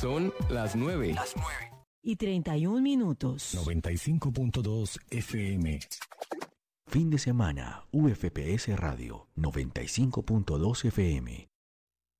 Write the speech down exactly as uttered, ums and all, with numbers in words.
Son las nueve. Las nueve. Y treinta y un minutos. noventa y cinco punto dos F M. Fin de semana, U F P S Radio, noventa y cinco punto dos F M.